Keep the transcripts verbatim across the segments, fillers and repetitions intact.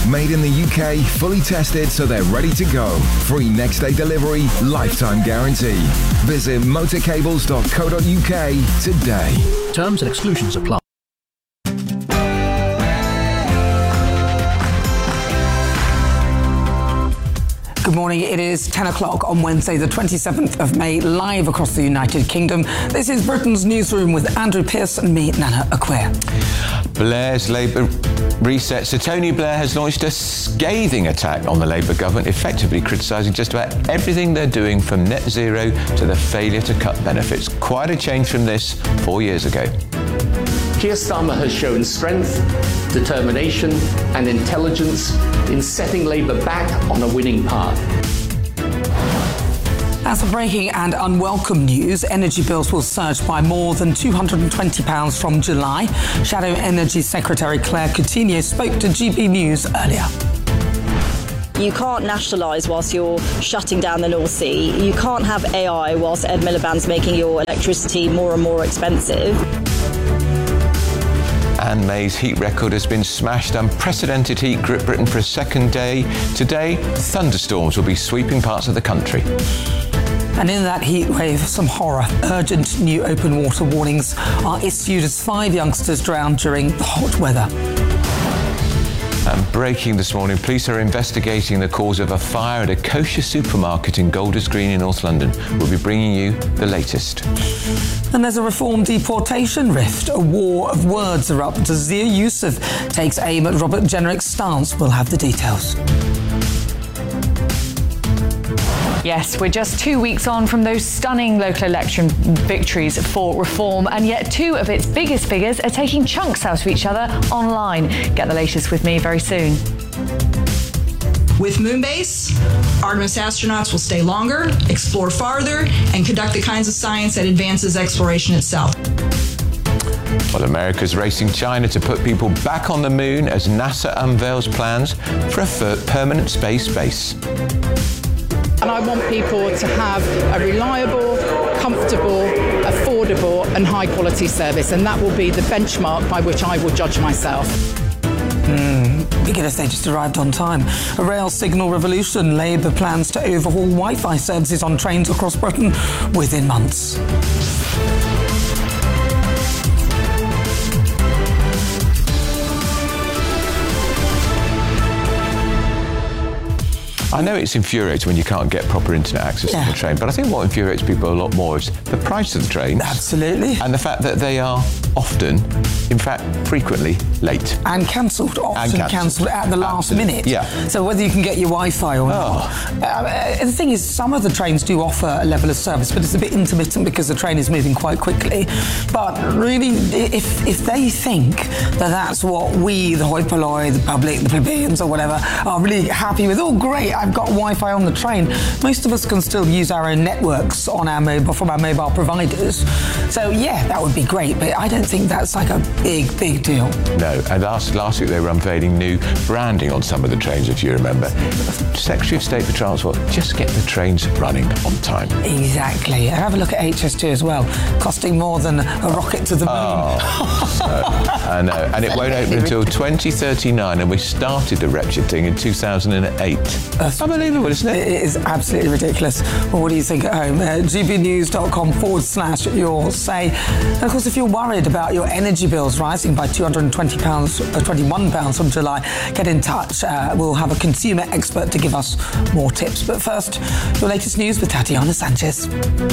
Made in the U K, fully tested so they're ready to go. Free next day delivery, lifetime guarantee. Visit motorcables dot co dot U K today. Terms and exclusions apply. Good morning. It is ten o'clock on Wednesday, the twenty-seventh of May, live across the United Kingdom. This is Britain's Newsroom with Andrew Pierce and me, Nana Acquair. Blair's Labour reset. So Tony Blair has launched a scathing attack on the Labour government, effectively criticising just about everything they're doing, from net zero to the failure to cut benefits. Quite a change from this four years ago. Keir Starmer has shown strength, determination and intelligence in setting Labour back on a winning path. As for breaking and unwelcome news, energy bills will surge by more than two hundred twenty pounds from July. Shadow Energy Secretary Claire Coutinho spoke to G B News earlier. You can't nationalise whilst you're shutting down the North Sea. You can't have A I whilst Ed Miliband's making your electricity more and more expensive. Anne May's heat record has been smashed. Unprecedented heat gripped Britain for a second day. Today, thunderstorms will be sweeping parts of the country. And in that heat wave, some horror. Urgent new open water warnings are issued as five youngsters drowned during the hot weather. And breaking this morning, police are investigating the cause of a fire at a kosher supermarket in Golders Green in North London. We'll be bringing you the latest. And there's a reform deportation rift. A war of words erupts as Zia Youssef takes aim at Robert Jenrick's stance. We'll have the details. Yes, we're just two weeks on from those stunning local election victories for Reform, and yet two of its biggest figures are taking chunks out of each other online. Get the latest with me very soon. With Moonbase, Artemis astronauts will stay longer, explore farther, and conduct the kinds of science that advances exploration itself. Well, America's racing China to put people back on the moon as NASA unveils plans for a permanent space base. And I want people to have a reliable, comfortable, affordable and high quality service, and that will be the benchmark by which I will judge myself. Mm, be good if they just arrived on time. A rail signal revolution. Labour plans to overhaul Wi-Fi services on trains across Britain within months. I know it's infuriating when you can't get proper internet access yeah. on the train, but I think what infuriates people a lot more is the price of the trains. Absolutely. And the fact that they are often, in fact, frequently late. And cancelled, often cancelled at the last Absolutely. minute. Yeah. So whether you can get your Wi-Fi or oh. not. Uh, the thing is, some of the trains do offer a level of service, but it's a bit intermittent because the train is moving quite quickly. But really, if if they think that that's what we, the hoi polloi, the public, the plebeians or whatever, are really happy with, oh great, I've got Wi-Fi on the train. Most of us can still use our own networks on our mobile from our mobile providers. So yeah, that would be great, but I don't think that's like a big, big deal. No, and last, last week they were unveiling new branding on some of the trains, if you remember. Secretary of State for Transport, just get the trains running on time. Exactly. Have a look at H S two as well, costing more than a rocket to the moon. Oh, so, I know, and it won't open until twenty thirty-nine, and we started the wretched thing in two thousand eight. That's unbelievable, isn't it? It is absolutely ridiculous. Well, what do you think at home? Uh, gbnews.com forward slash your say. And of course, if you're worried about your energy bills rising by two hundred twenty pounds, uh, twenty-one pounds from July, get in touch. Uh, we'll have a consumer expert to give us more tips. But first, your latest news with Tatiana Sanchez.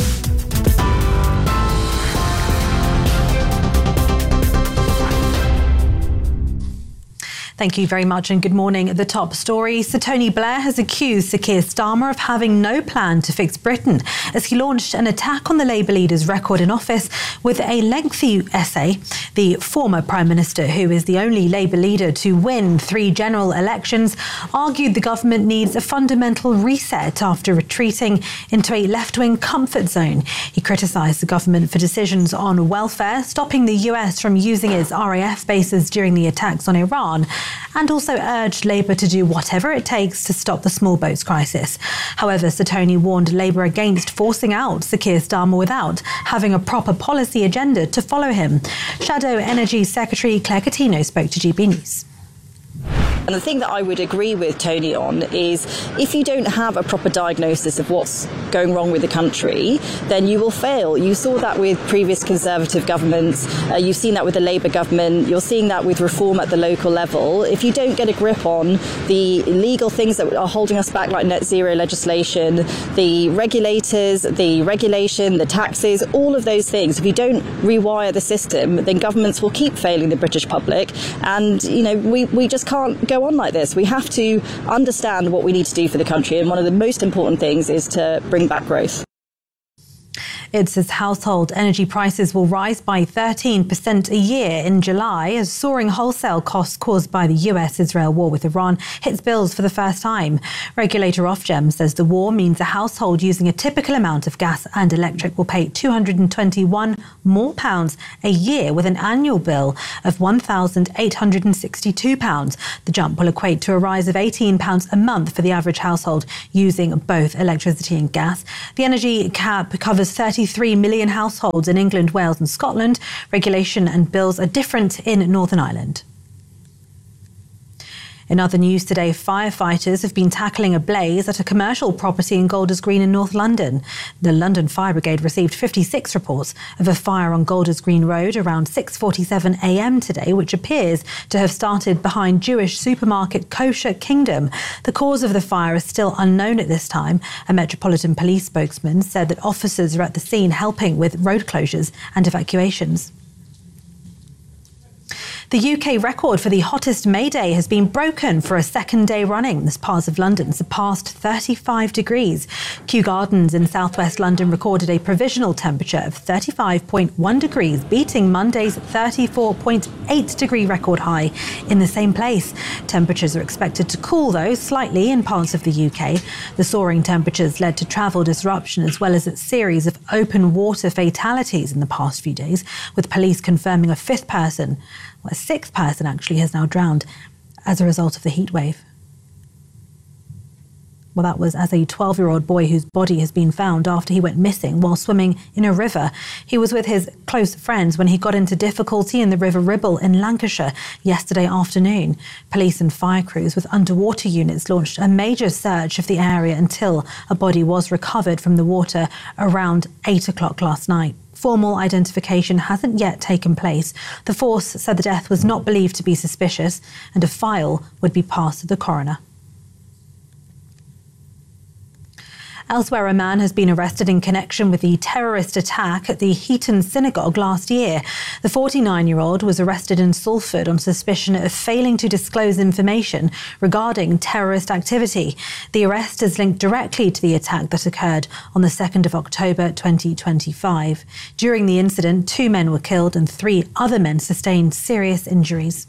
Thank you very much and good morning. The top story. Sir Tony Blair has accused Sir Keir Starmer of having no plan to fix Britain as he launched an attack on the Labour leader's record in office with a lengthy essay. The former Prime Minister, who is the only Labour leader to win three general elections, argued the government needs a fundamental reset after retreating into a left-wing comfort zone. He criticised the government for decisions on welfare, stopping the U S from using its R A F bases during the attacks on Iran, and also urged Labour to do whatever it takes to stop the small boats crisis. However, Sir Tony warned Labour against forcing out Sir Keir Starmer without having a proper policy agenda to follow him. Shadow Energy Secretary Claire Coutinho spoke to G B News. And the thing that I would agree with Tony on is if you don't have a proper diagnosis of what's going wrong with the country, then you will fail. You saw that with previous Conservative governments. Uh, you've seen that with the Labour government. You're seeing that with reform at the local level. If you don't get a grip on the legal things that are holding us back, like net zero legislation, the regulators, the regulation, the taxes, all of those things, if you don't rewire the system, then governments will keep failing the British public. And, you know, we, we just can't go on like this. We have to understand what we need to do for the country. And one of the most important things is to bring back growth. It says household energy prices will rise by thirteen percent a year in July as soaring wholesale costs caused by the U S-Israel war with Iran hits bills for the first time. Regulator Ofgem says the war means a household using a typical amount of gas and electric will pay two hundred twenty-one more pounds a year with an annual bill of one thousand eight hundred sixty-two pounds. The jump will equate to a rise of eighteen pounds a month for the average household using both electricity and gas. The energy cap covers thirty-three million households in England, Wales and Scotland. Regulation and bills are different in Northern Ireland. In other news today, firefighters have been tackling a blaze at a commercial property in Golders Green in North London. The London Fire Brigade received fifty-six reports of a fire on Golders Green Road around six forty-seven a m today, which appears to have started behind Jewish supermarket Kosher Kingdom. The cause of the fire is still unknown at this time. A Metropolitan Police spokesman said that officers are at the scene helping with road closures and evacuations. The U K record for the hottest May Day has been broken for a second day running. This part of London surpassed thirty-five degrees. Kew Gardens in southwest London recorded a provisional temperature of thirty-five point one degrees, beating Monday's thirty-four point eight degree record high in the same place. Temperatures are expected to cool, though, slightly in parts of the U K. The soaring temperatures led to travel disruption as well as a series of open water fatalities in the past few days, with police confirming a fifth person, well, a sixth person actually, has now drowned as a result of the heat wave. Well, that was as a twelve-year-old boy whose body has been found after he went missing while swimming in a river. He was with his close friends when he got into difficulty in the River Ribble in Lancashire yesterday afternoon. Police and fire crews with underwater units launched a major search of the area until a body was recovered from the water around eight o'clock last night. Formal identification hasn't yet taken place. The force said the death was not believed to be suspicious and a file would be passed to the coroner. Elsewhere, a man has been arrested in connection with the terrorist attack at the Heaton Synagogue last year. The forty-nine-year-old was arrested in Salford on suspicion of failing to disclose information regarding terrorist activity. The arrest is linked directly to the attack that occurred on the second of October twenty twenty-five. During the incident, two men were killed and three other men sustained serious injuries.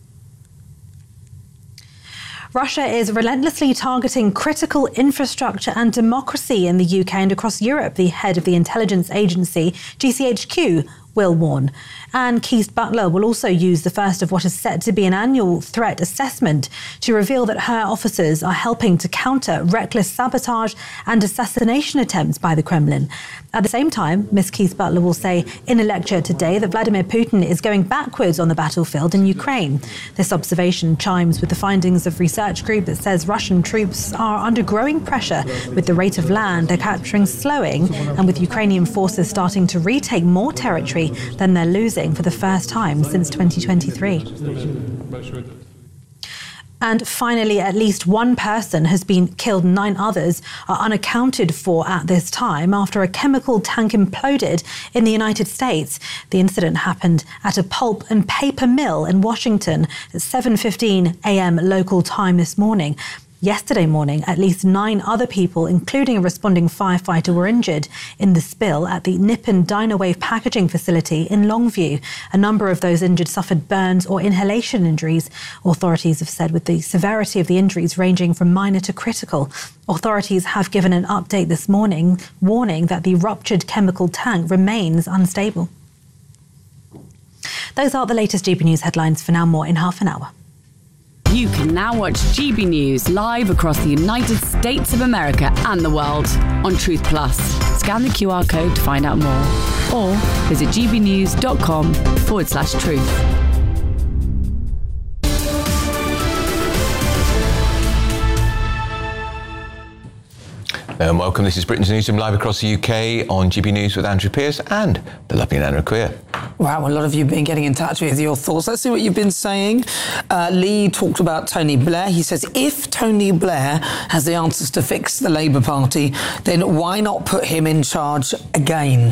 Russia is relentlessly targeting critical infrastructure and democracy in the U K and across Europe, the head of the intelligence agency G C H Q will warn. Anne Keyes-Butler will also use the first of what is set to be an annual threat assessment to reveal that her officers are helping to counter reckless sabotage and assassination attempts by the Kremlin. At the same time, Miss Keyes-Butler will say in a lecture today that Vladimir Putin is going backwards on the battlefield in Ukraine. This observation chimes with the findings of research group that says Russian troops are under growing pressure, with the rate of land they're capturing slowing and with Ukrainian forces starting to retake more territory than they're losing for the first time since twenty twenty-three. And finally, at least one person has been killed and nine others are unaccounted for at this time after a chemical tank imploded in the United States. The incident happened at a pulp and paper mill in Washington at seven fifteen a m local time this morning. Yesterday morning, at least nine other people, including a responding firefighter, were injured in the spill at the Nippon Dynawave packaging facility in Longview. A number of those injured suffered burns or inhalation injuries, authorities have said, with the severity of the injuries ranging from minor to critical. Authorities have given an update this morning, warning that the ruptured chemical tank remains unstable. Those are the latest G B News headlines. For now, more in half an hour. You can now watch G B News live across the United States of America and the world on Truth Plus. Scan the Q R code to find out more or visit gbnews.com forward slash truth. And welcome. This is Britain's Newsroom, live across the U K on G B News with Andrew Pearce and the lovely Nana Queer. Wow, a lot of you have been getting in touch with your thoughts. Let's see what you've been saying. Uh, Lee talked about Tony Blair. He says, if Tony Blair has the answers to fix the Labour Party, then why not put him in charge again?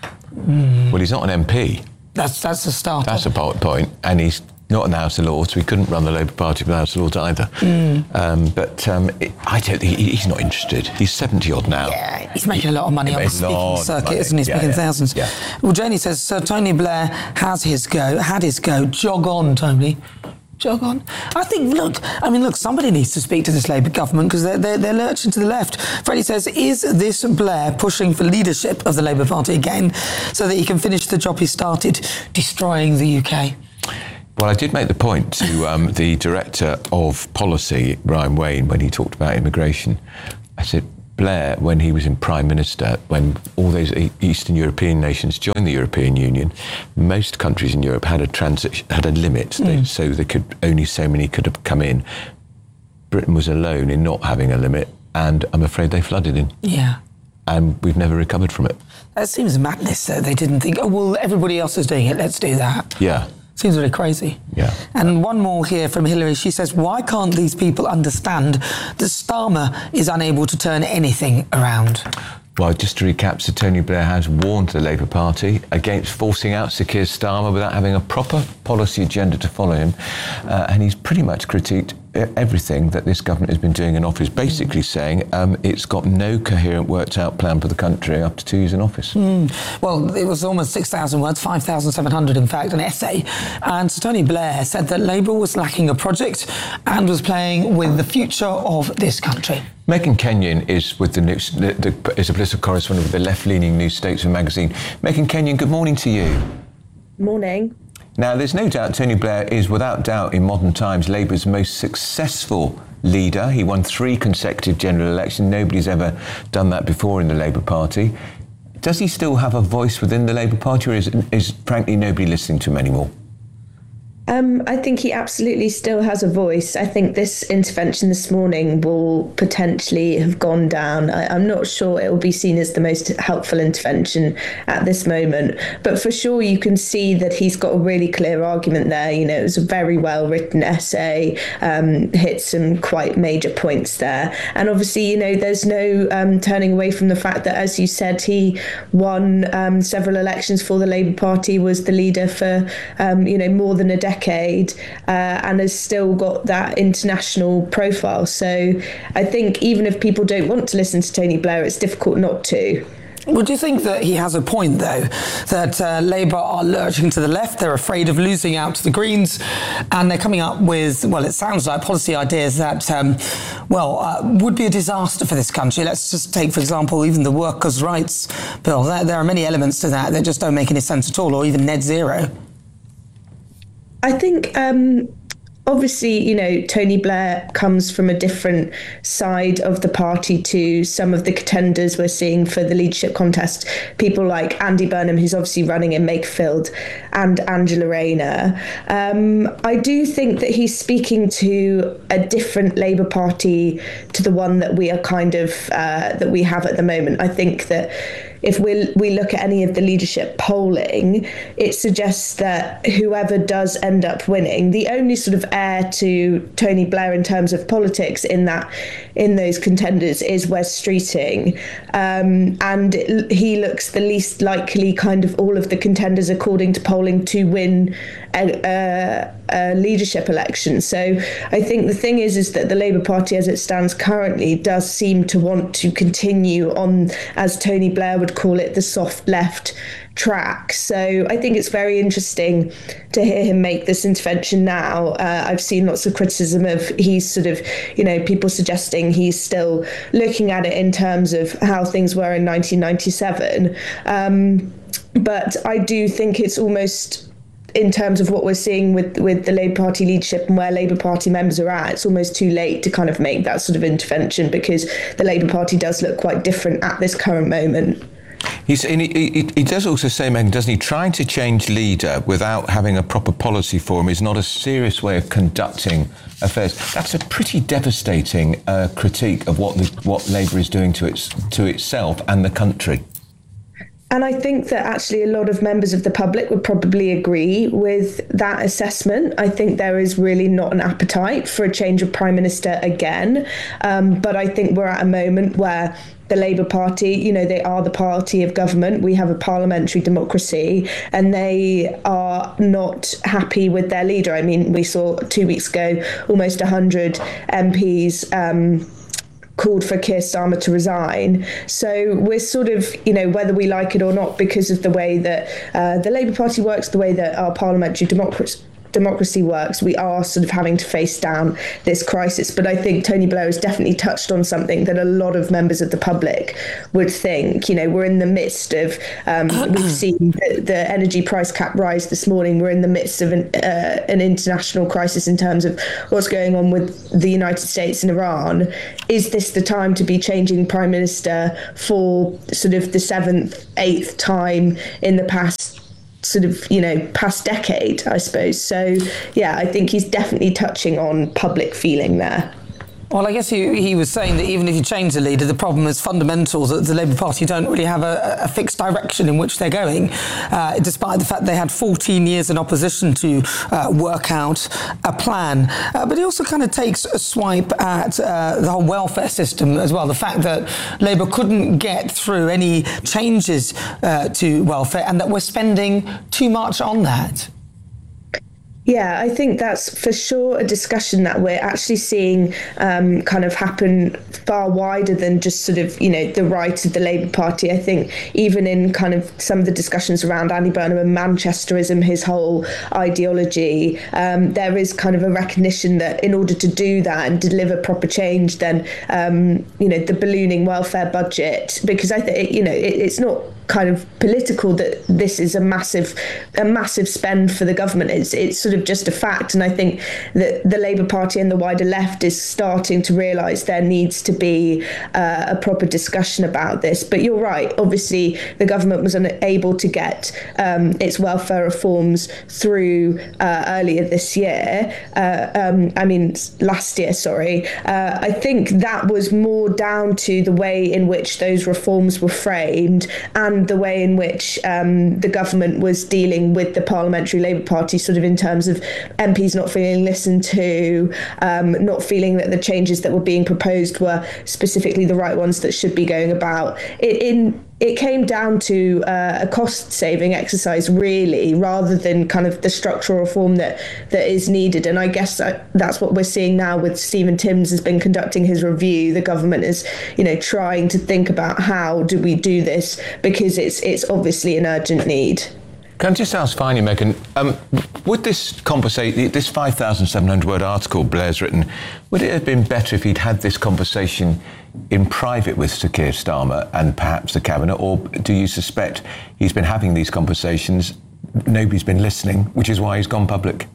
Mm. Well, he's not an M P. That's that's a start. That's a point, and he's not in the House of Lords, so he couldn't run the Labour Party for the House of Lords either. Mm. Um, but um, it, I don't think he, he's not interested. He's seventy odd now. Yeah, he's making a lot of money on the speaking circuit, isn't he? He's yeah, making yeah. thousands. Yeah. Well, Janie says, Sir Tony Blair has his go, had his go. Jog on, Tony. Jog on. I think, look, I mean, look, somebody needs to speak to this Labour government because they're, they're, they're lurching to the left. Freddie says, is this Blair pushing for leadership of the Labour Party again so that he can finish the job he started, destroying the U K? Well, I did make the point to um, the Director of Policy, Ryan Wayne, when he talked about immigration. I said, Blair, when he was in Prime Minister, when all those Eastern European nations joined the European Union, most countries in Europe had a transit, had a limit, mm. they, so they could only so many could have come in. Britain was alone in not having a limit, and I'm afraid they flooded in. Yeah. And we've never recovered from it. That seems madness that they didn't think, oh, well, everybody else is doing it, let's do that. Yeah. Seems really crazy. Yeah. And one more here from Hillary. She says, why can't these people understand that Starmer is unable to turn anything around? Well, just to recap, Sir Tony Blair has warned the Labour Party against forcing out Sir Keir Starmer without having a proper policy agenda to follow him. Uh, and he's pretty much critiqued everything that this government has been doing in office, basically saying um, it's got no coherent, worked-out plan for the country after two years in office. Mm. Well, it was almost six thousand words, five thousand seven hundred, in fact, an essay. And Sir Tony Blair said that Labour was lacking a project and was playing with the future of this country. Megan Kenyon is with the news, the, the, is a political correspondent with the left-leaning New Statesman magazine. Megan Kenyon, good morning to you. Morning. Now, there's no doubt Tony Blair is, without doubt, in modern times, Labour's most successful leader. He won three consecutive general elections. Nobody's ever done that before in the Labour Party. Does he still have a voice within the Labour Party, or is, is frankly, nobody listening to him anymore? Um, I think he absolutely still has a voice. I think this intervention this morning will potentially have gone down. I, I'm not sure it will be seen as the most helpful intervention at this moment, but for sure you can see that he's got a really clear argument there. You know, it was a very well written essay, um, hit some quite major points there. And obviously, you know, there's no um, turning away from the fact that, as you said, he won um, several elections for the Labour Party, was the leader for, um, you know, more than a decade. Decade, uh, and has still got that international profile. So I think even if people don't want to listen to Tony Blair, it's difficult not to. Well, do you think that he has a point, though, that uh, Labour are lurching to the left, they're afraid of losing out to the Greens, and they're coming up with, well, it sounds like policy ideas that, um, well, uh, would be a disaster for this country. Let's just take, for example, even the workers' rights bill. There, there are many elements to that that just don't make any sense at all, or even net zero. I think, um, obviously, you know, Tony Blair comes from a different side of the party to some of the contenders we're seeing for the leadership contest. People like Andy Burnham, who's obviously running in Makerfield, and Angela Rayner. Um, I do think that he's speaking to a different Labour Party to the one that we are kind of, uh, that we have at the moment. I think that if we we look at any of the leadership polling, it suggests that whoever does end up winning, the only sort of heir to Tony Blair in terms of politics in that in those contenders is Wes Streeting, um, and it, he looks the least likely kind of all of the contenders according to polling to win a, a, a leadership election. So I think the thing is is that the Labour Party, as it stands currently, does seem to want to continue on, as Tony Blair would call it, the soft left track. So I think it's very interesting to hear him make this intervention now. Uh, I've seen lots of criticism of he's sort of, you know, people suggesting he's still looking at it in terms of how things were in nineteen ninety-seven. Um, but I do think it's almost, in terms of what we're seeing with, with the Labour Party leadership and where Labour Party members are at, it's almost too late to kind of make that sort of intervention, because the Labour Party does look quite different at this current moment. He's, and he, he, he does also say, Megan, doesn't he, trying to change leader without having a proper policy for him is not a serious way of conducting affairs. That's a pretty devastating uh, critique of what the, what Labour is doing to its to itself and the country. And I think that actually a lot of members of the public would probably agree with that assessment. I think there is really not an appetite for a change of Prime Minister again. Um, but I think we're at a moment where the Labour Party, you know, they are the party of government. We have a parliamentary democracy and they are not happy with their leader. I mean, we saw two weeks ago almost one hundred M Ps um, called for Keir Starmer to resign. So we're sort of, you know, whether we like it or not, because of the way that uh, the Labour Party works, the way that our parliamentary democracy democracy works, we are sort of having to face down this crisis. But I think Tony Blair has definitely touched on something that a lot of members of the public would think. You know, we're in the midst of, um, we've seen the, the energy price cap rise this morning. We're in the midst of an, uh, an international crisis in terms of what's going on with the United States and Iran. Is this the time to be changing Prime Minister for sort of the seventh, eighth time in the past sort of, you know, past decade, I suppose. So, yeah, I think he's definitely touching on public feeling there. Well, I guess he, he was saying that even if you change the leader, the problem is fundamental, that the Labour Party don't really have a, a fixed direction in which they're going, uh, despite the fact they had fourteen years in opposition to uh, work out a plan. Uh, but he also kind of takes a swipe at uh, the whole welfare system as well, the fact that Labour couldn't get through any changes uh, to welfare and that we're spending too much on that. Yeah, I think that's for sure a discussion that we're actually seeing um, kind of happen far wider than just sort of, you know, the right of the Labour Party. I think even in kind of some of the discussions around Andy Burnham and Manchesterism, his whole ideology, um, there is kind of a recognition that in order to do that and deliver proper change, then, um, you know, the ballooning welfare budget, because I think, you know, it, it's not kind of political that this is a massive a massive spend for the government. It's it's sort of just a fact, and I think that the Labour Party and the wider left is starting to realise there needs to be uh, a proper discussion about this. But you're right, obviously the government was unable to get um, its welfare reforms through uh, earlier this year uh, um, I mean last year sorry uh, I think that was more down to the way in which those reforms were framed and the way in which um, the government was dealing with the Parliamentary Labour Party, sort of in terms of M Ps not feeling listened to, um, not feeling that the changes that were being proposed were specifically the right ones that should be going about. It, in It came down to uh, a cost-saving exercise, really, rather than kind of the structural reform that, that is needed. And I guess that, that's what we're seeing now with Stephen Timms has been conducting his review. The government is, you know, trying to think about how do we do this, because it's it's obviously an urgent need. Can I just ask finally, Megan, um, would this conversation, this five thousand seven hundred word article Blair's written, would it have been better if he'd had this conversation in private with Sir Keir Starmer and perhaps the Cabinet, or do you suspect he's been having these conversations, nobody's been listening, which is why he's gone public?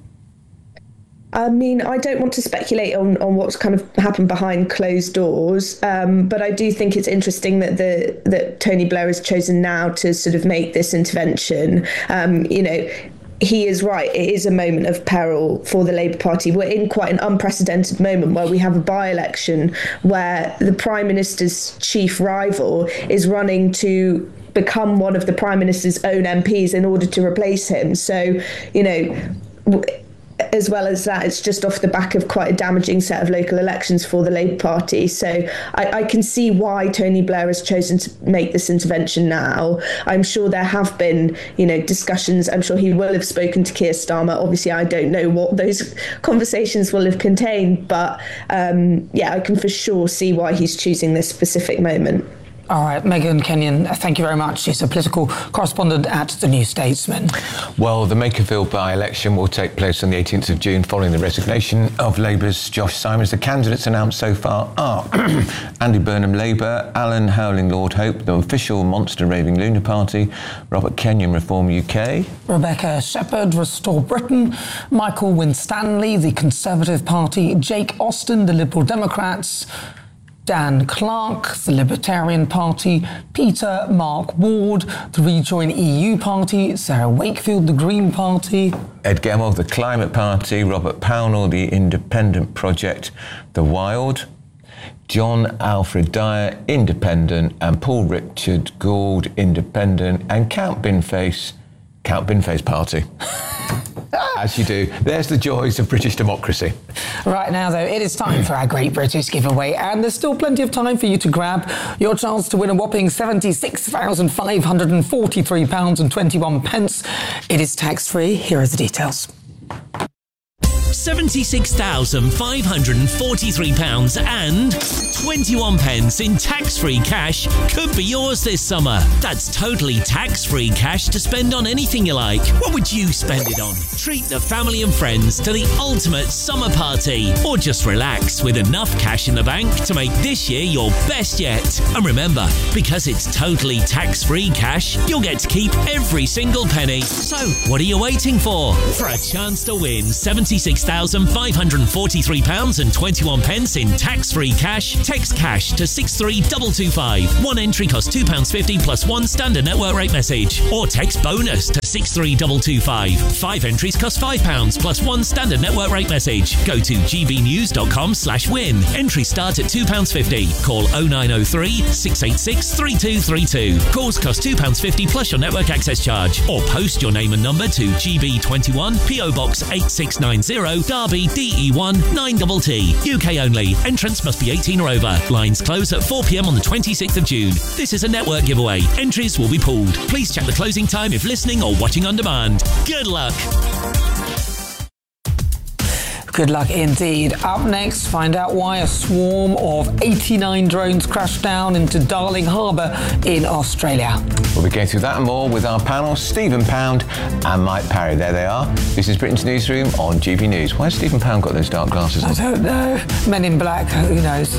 I mean, I don't want to speculate on, on what's kind of happened behind closed doors, um, but I do think it's interesting that the that Tony Blair has chosen now to sort of make this intervention. Um, you know, he is right. It is a moment of peril for the Labour Party. We're in quite an unprecedented moment where we have a by-election where the Prime Minister's chief rival is running to become one of the Prime Minister's own M Ps in order to replace him. So, you know, w- as well as that, it's just off the back of quite a damaging set of local elections for the Labour Party. So I, I can see why Tony Blair has chosen to make this intervention now. I'm sure there have been, you know, discussions. I'm sure he will have spoken to Keir Starmer. Obviously, I don't know what those conversations will have contained, but um, yeah, I can for sure see why he's choosing this specific moment. All right, Megan Kenyon, thank you very much. She's a political correspondent at The New Statesman. Well, the Makerville by-election will take place on the eighteenth of June following the resignation of Labour's Josh Simons. The candidates announced so far are Andy Burnham, Labour, Alan Howling, Lord Hope, the official Monster Raving Lunar Party, Robert Kenyon, Reform U K, Rebecca Shepherd, Restore Britain, Michael Winstanley, the Conservative Party, Jake Austin, the Liberal Democrats, Dan Clark, the Libertarian Party, Peter Mark Ward, the Rejoin E U Party, Sarah Wakefield, the Green Party, Ed Gemmell, the Climate Party, Robert Pownall, the Independent Project, The Wild, John Alfred Dyer, Independent, and Paul Richard Gould, Independent, and Count Binface, Count Binface Party. As you do. There's the joys of British democracy. Right now, though, it is time for our Great British giveaway, and there's still plenty of time for you to grab your chance to win a whopping seventy-six thousand five hundred forty-three pounds and twenty-one pence. It is tax-free. Here are the details. seventy-six thousand five hundred forty-three pounds and twenty-one pence in tax-free cash could be yours this summer. That's totally tax-free cash to spend on anything you like. What would you spend it on? Treat the family and friends to the ultimate summer party, or just relax with enough cash in the bank to make this year your best yet. And remember, because it's totally tax-free cash, you'll get to keep every single penny. So, what are you waiting for? For a chance to win seventy-six thousand five hundred forty-three pounds and twenty-one pence in tax-free cash, text cash to six three two two five. One entry costs two pounds fifty plus one standard network rate message. Or text bonus to six three two two five. Five entries cost five pounds plus one standard network rate message. Go to gbnews.com slash win. Entries start at two pounds fifty. Call oh nine oh three, six eight six, three two three two. Calls cost two pounds fifty plus your network access charge. Or post your name and number to G B twenty-one, P O Box eight six nine zero, Derby, D E one nine T T. U K only. Entrance must be eighteen or over. Lines close at four p.m. on the twenty-sixth of June. This is a network giveaway. Entries will be pooled. Please check the closing time if listening or watching on demand. Good luck. Good luck indeed. Up next, find out why a swarm of eighty-nine drones crashed down into Darling Harbour in Australia. We'll be going through that and more with our panel, Stephen Pound and Mike Parry. There they are. This is Britain's Newsroom on G B News. Why has Stephen Pound got those dark glasses on? I don't know. Men in Black, who knows?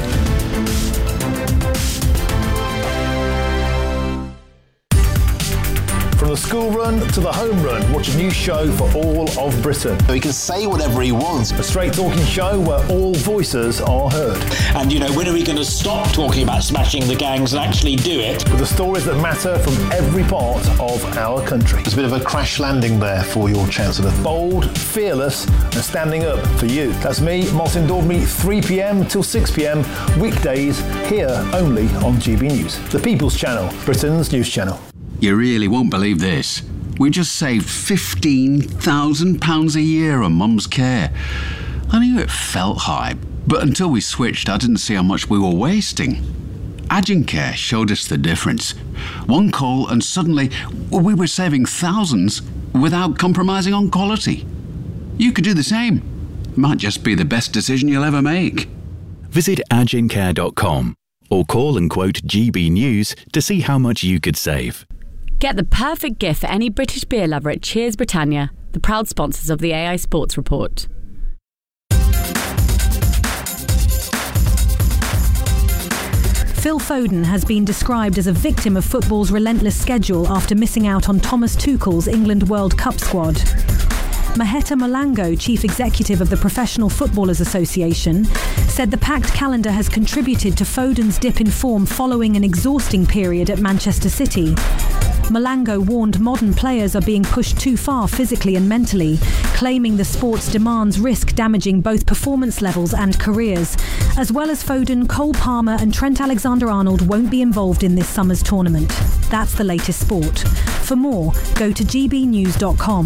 From the school run to the home run, watch a new show for all of Britain. He can say whatever he wants. A straight talking show where all voices are heard. And, you know, when are we going to stop talking about smashing the gangs and actually do it? With the stories that matter from every part of our country. There's a bit of a crash landing there for your Chancellor. Bold, fearless and standing up for you. That's me, Martin Daubney, three p.m. till six p.m. weekdays here only on G B News. The People's Channel, Britain's news channel. You really won't believe this. We just saved fifteen thousand pounds a year on Mum's care. I knew it felt high, but until we switched, I didn't see how much we were wasting. Agencare showed us the difference. One call and suddenly we were saving thousands without compromising on quality. You could do the same. Might just be the best decision you'll ever make. Visit agencare dot com or call and quote G B News to see how much you could save. Get the perfect gift for any British beer lover at Cheers Britannia, the proud sponsors of the A I Sports Report. Phil Foden has been described as a victim of football's relentless schedule after missing out on Thomas Tuchel's England World Cup squad. Maheta Molango, chief executive of the Professional Footballers Association, said the packed calendar has contributed to Foden's dip in form following an exhausting period at Manchester City. Molango warned modern players are being pushed too far physically and mentally, claiming the sport's demands risk damaging both performance levels and careers. As well as Foden, Cole Palmer and Trent Alexander-Arnold won't be involved in this summer's tournament. That's the latest sport. For more, go to g b news dot com.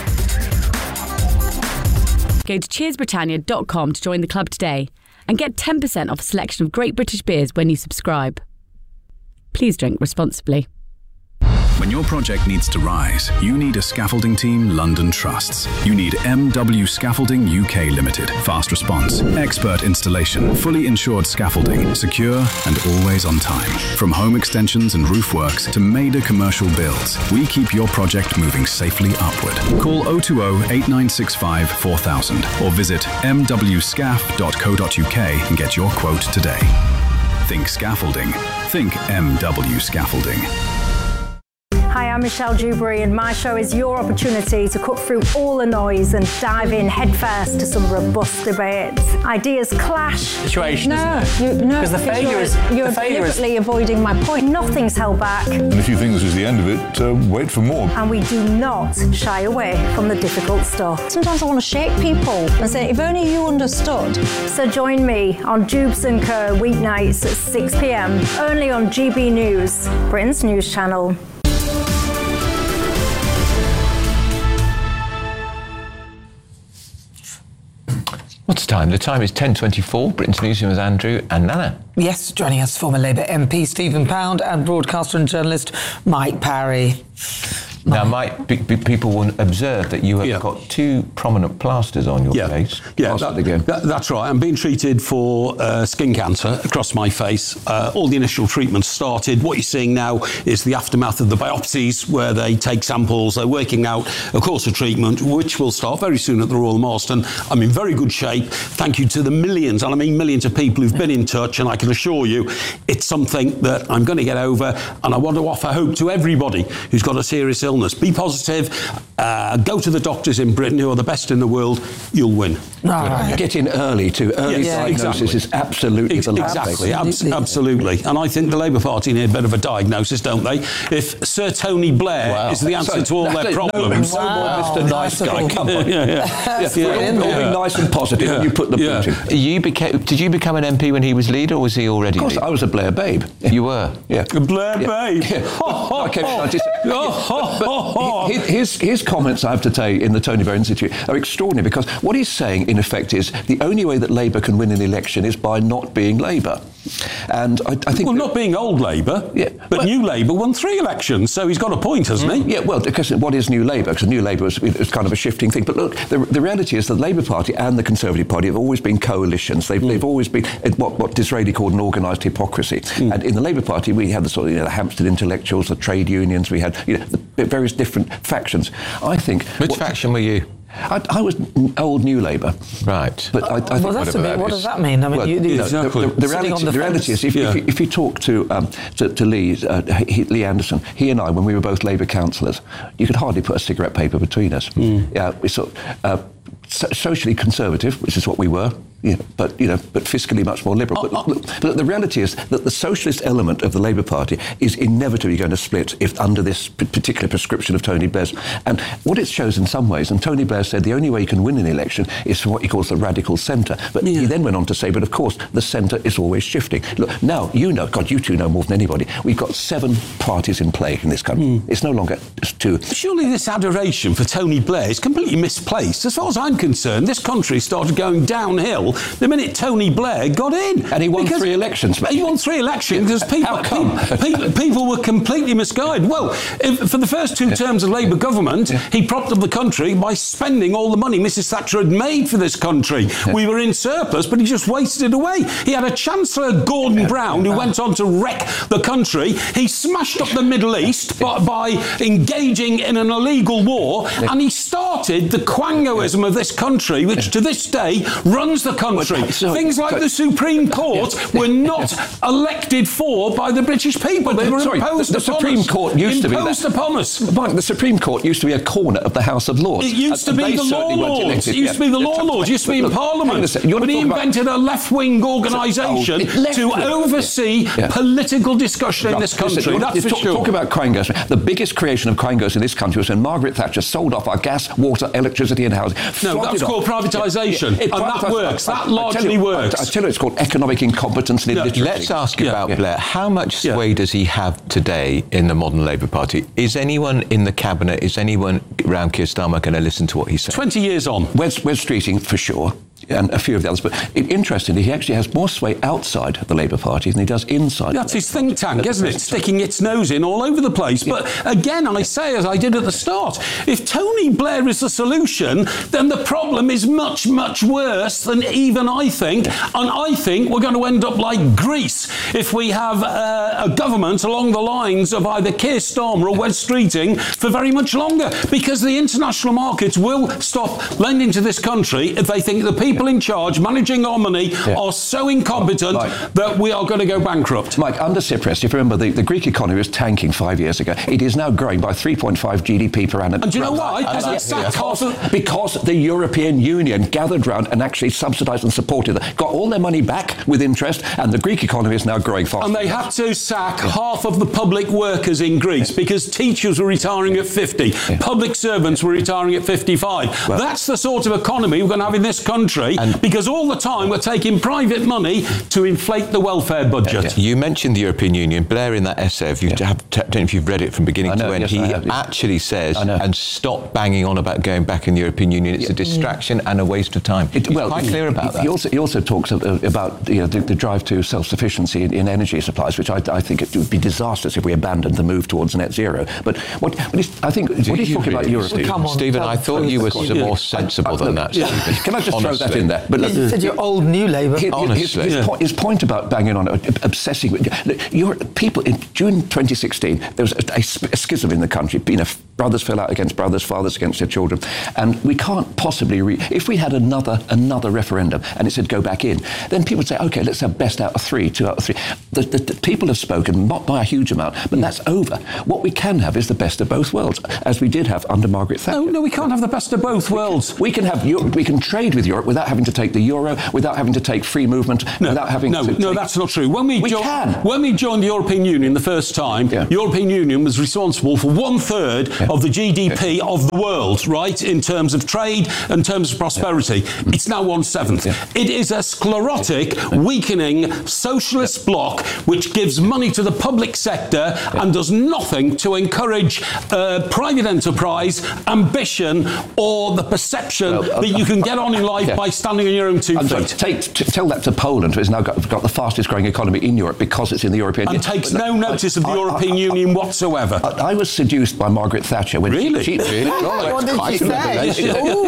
Go to cheers britannia dot com to join the club today and get ten percent off a selection of great British beers when you subscribe. Please drink responsibly. When your project needs to rise, you need a scaffolding team London trusts. You need M W Scaffolding U K Limited. Fast response, expert installation, fully insured scaffolding, secure and always on time. From home extensions and roof works to major commercial builds, we keep your project moving safely upward. Call oh two oh, eight nine six five, four thousand or visit m w scaff dot co dot u k and get your quote today. Think scaffolding. Think M W Scaffolding. Hi, I'm Michelle Dewberry, and my show is your opportunity to cut through all the noise and dive in headfirst to some robust debates. Ideas clash. Situation, no, isn't it? You, no, because the failure you're, is you're the failure deliberately is... avoiding my point. Nothing's held back. And if you think this is the end of it, uh, wait for more. And we do not shy away from the difficult stuff. Sometimes I want to shake people and say, if only you understood. So join me on Jubes and Co weeknights at six p m only on G B News, Britain's news channel. What's the time? The time is ten twenty-four. Britain's Newsroom with Andrew and Nana. Yes, joining us, former Labour M P Stephen Pound and broadcaster and journalist Mike Parry. Now, Mike, b- b- people will observe that you have yeah. got two prominent plasters on your yeah. face. Yeah, that, again. That, that's right. I'm being treated for uh, skin cancer across my face. Uh, all the initial treatments started. What you're seeing now is the aftermath of the biopsies, where they take samples. They're working out a course of treatment, which will start very soon at the Royal Marsden. I'm in very good shape. Thank you to the millions, and I mean millions of people who've been in touch, and I can assure you it's something that I'm going to get over, and I want to offer hope to everybody who's got a serious illness. Be positive, uh, go to the doctors in Britain who are the best in the world, you'll win. Oh, get in early too. Early yes, diagnosis exactly. is absolutely Ex- the last Exactly, thing. abs- absolutely. And I think the Labour Party need a bit of a diagnosis, don't they? If Sir Tony Blair Wow. is the answer So, to all their no, problems. No, no more Mister Nice Guy, come on. yeah, yeah. Yes, Yeah. we're all Yeah. being nice and positive, Yeah. and you put the Yeah. boot in. You became, did you become an M P when he was leader, or was he already Of course, leader? I was a Blair babe. You were? Yeah. A Blair Yeah. babe. Yeah. Oh, Okay, oh, I just- oh, oh, But his, his, his comments, I have to say, in the Tony Blair Institute are extraordinary, because what he's saying, in effect, is the only way that Labour can win an election is by not being Labour. And I, I think... Well, not being old Labour, yeah, but well, New Labour won three elections, so he's got a point, hasn't he? Yeah, well, because what is New Labour? Because New Labour is, is kind of a shifting thing. But look, the, the reality is that the Labour Party and the Conservative Party have always been coalitions. They've, mm. they've always been what, what Disraeli called an organised hypocrisy. Mm. And in the Labour Party, we had the sort of, you know, the Hampstead intellectuals, the trade unions, we had, you know, the various different factions. I think... Which what, faction were you? I, I was old New Labour. Right. But I, I think well, that's a bit, what does that mean? I mean, well, you, you, exactly. the, the, the reality, the the reality is, if, yeah. if, you, if you talk to, um, to, to Lee, uh, he, Lee Anderson, he and I, when we were both Labour councillors, you could hardly put a cigarette paper between us. Mm. Yeah, we sort of, uh, so, socially conservative, which is what we were, you know, but you know, but fiscally much more liberal. Oh, but, oh. but the reality is that the socialist element of the Labour Party is inevitably going to split if under this p- particular prescription of Tony Blair's. And what it shows in some ways, and Tony Blair said the only way you can win an election is from what he calls the radical centre. But yeah. he then went on to say, but of course the centre is always shifting. Look, now you know, God, you two know more than anybody. We've got seven parties in play in this country. Mm. It's no longer just two. Surely this adoration for Tony Blair is completely misplaced. As far as I'm concerned, this country started going downhill the minute Tony Blair got in. And he won because three elections. He won three elections because people, How come? people, people were completely misguided. Well, if, for the first two terms of Labour government, yeah. he propped up the country by spending all the money Missus Thatcher had made for this country. Yeah. We were in surplus, but he just wasted it away. He had a Chancellor, Gordon yeah. Brown, who went on to wreck the country. He smashed up the Middle East by, by engaging in an illegal war, yeah. and he started the Quangoism of this country, which to this day runs the country. So, Things like so, the Supreme Court yeah. were not yeah. elected for by the British people. They were Sorry, imposed the, the upon Supreme us. Court used to be imposed that. upon us. Mike, the Supreme Court used to be a corner of the House of Lords. It used and, to be and the law lords. It used yeah. to be the law lords. It used to be in Look, Parliament. But he invented about... a left-wing organisation oh, to oversee yeah. political discussion right. in this country. Listen, That's for talk, sure. Talk about Quangoes. The biggest creation of Quangoes in this country was when Margaret Thatcher sold off our gas, water, electricity and housing. No, that's called privatisation. Yeah, yeah. And that works. That largely works. I tell you, it's called economic incompetence and illiteracy. Let's ask yeah. about yeah. Blair. How much sway yeah. does he have today in the modern Labour Party? Is anyone in the cabinet, is anyone around Keir Starmer going to listen to what he says? twenty years on. Wes, Wes Streeting, for sure, and a few of the others. But it, interestingly, he actually has more sway outside the Labour Party than he does inside. That's his think tank, isn't it? Sticking its nose in all over the place. Yeah. But again, I say, as I did at the start, if Tony Blair is the solution, then the problem is much, much worse than even I think. And I think we're going to end up like Greece if we have uh, a government along the lines of either Keir Starmer or Wes Streeting for very much longer, because the international markets will stop lending to this country if they think the people people in charge managing our money yeah. are so incompetent Mike, that we are going to go bankrupt. Mike, under Tsipras, if you remember, the, the Greek economy was tanking five years ago. It is now growing by three point five G D P per annum. And do you know why? Because, because, because the European Union gathered round and actually subsidised and supported them, got all their money back with interest, and the Greek economy is now growing fast. And they had to sack yeah. half of the public workers in Greece yeah. because teachers were retiring at fifty, yeah. public servants were retiring at fifty-five. Well, that's the sort of economy we're going to have in this country, and because all the time we're taking private money to inflate the welfare budget. Yeah, yeah. You mentioned the European Union. Blair, in that essay, if you yeah. have, I don't know if you've read it from beginning know, to end, yes, he have, actually says, and stop banging on about going back in the European Union. It's yeah. a distraction yeah. and a waste of time. It, He's well, quite clear about he, that. He also, he also talks about you know, the, the drive to self-sufficiency in, in energy supplies, which I, I think it would be disastrous if we abandoned the move towards net zero. But what, what he's, I think Do what he's talking really, about Europe... Stephen, on, Stephen I thought you were some more sensible than that. Yeah. Can I just Honestly. throw that in there? But look, you said you're old New Labour. His, his, his, yeah. point, his point about banging on, obsessing... Your people, in June twenty sixteen, there was a, a, a schism in the country. You know, brothers fell out against brothers, fathers against their children. And we can't possibly... Re- if we had another another referendum and it said go back in, then people would say, OK, let's have best out of three, two out of three. The, the, the people have spoken, not by a huge amount, but that's over. What we can have is the best of both worlds, as we did have under Margaret Thatcher. No, no, we can't have the best of both worlds. We can have Europe, we can trade with Europe without having to take the euro, without having to take free movement, no, without having no, to... No, no, that's not true. When we, we jo- can. When we joined the European Union the first time, yeah. European Union was responsible for one third yeah. of the G D P yeah. of the world, right, in terms of trade, in terms of prosperity. Yeah. It's now one seventh. Yeah. It is a sclerotic, yeah. weakening socialist yeah. bloc which gives money to the public sector yeah. and does nothing to encourage uh, private enterprise, ambition, or the perception well, uh, that you can get on in life yeah. by standing on your own two I'm feet. Sorry, take, t- tell that to Poland, who has now got, got the fastest growing economy in Europe because it's in the European Union. And takes but, no notice I, of the I, European I, I, Union I, whatsoever. I, I was seduced by Margaret Thatcher when really? she... Really? What did she say?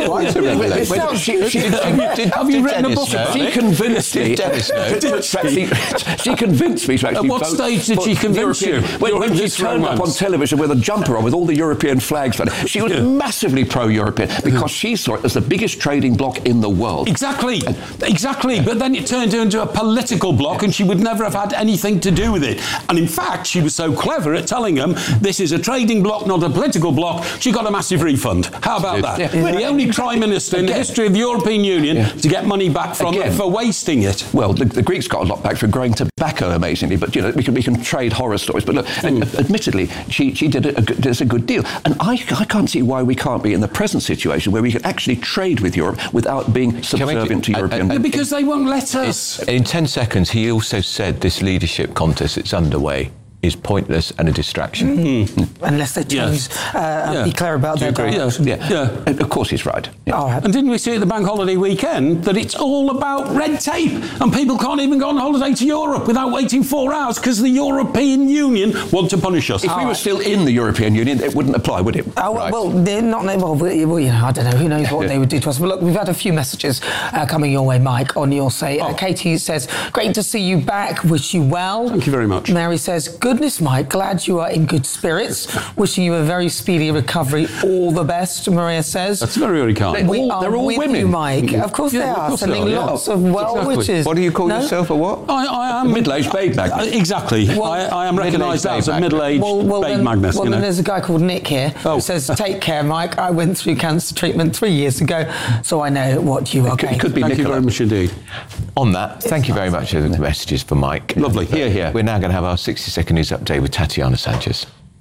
Have you written a book about She it? convinced me... She convinced me to actually At what stage did she convince you? When, when she turned up on television with a jumper on with all the European flags on it, she was yeah. massively pro-European because she saw it as the biggest trading bloc in the world. Exactly, exactly. But then it turned her into a political bloc and she would never have had anything to do with it. And in fact, she was so clever at telling them this is a trading bloc, not a political bloc, she got a massive refund. How about that? Yeah. Yeah. The only Prime Minister in the history of the European Union yeah. to get money back from Again. it for wasting it. Well, the, the Greeks got a lot back for growing tobacco, amazingly, but, you know, we can, we can trade horror stories. But look, mm. admittedly, she, she did a, a, good, does a good deal. And I, I can't see why we can't be in the present situation where we can actually trade with Europe without being subservient to European... Yeah, because they won't let us. In ten seconds, he also said this leadership contest that's underway is pointless and a distraction. Mm. Unless they choose yes. uh, yeah. be clear about their direction. Yeah. Yeah. yeah. Of course he's right. Yeah. Oh, and didn't we see at the bank holiday weekend that it's all about red tape and people can't even go on holiday to Europe without waiting four hours because the European Union want to punish us. If oh, we were still in the European Union, it wouldn't apply, would it? Oh, right. Well, they're not... Well, well, you know, I don't know. Who knows what yeah. they would do to us. But look, we've had a few messages uh, coming your way, Mike, on your say. Oh. Uh, Katie says, great to see you back. Wish you well. Thank you very much. Mary says, goodness, Mike, glad you are in good spirits. Wishing you a very speedy recovery. All the best, Maria says. That's very, very kind. We all, are they're all with women. You, Mike. Of course yeah, they are. Course Sending they are, lots yeah. of well exactly. wishes. What do you call no? yourself, a what? I, I am... A middle-aged babe magnet. Uh, exactly. Well, I, I am recognised as a middle-aged well, well, babe then, magnet. Well, you know? then there's a guy called Nick here oh. who says, take care, Mike. I went through cancer treatment three years ago, so I know what you are. It could, it could be Thank Nicola. you very much indeed. On that, it's thank you very much for the messages for Mike. Lovely. Here, here. We're now going to have our sixty second news update with Tatiana Sanchez.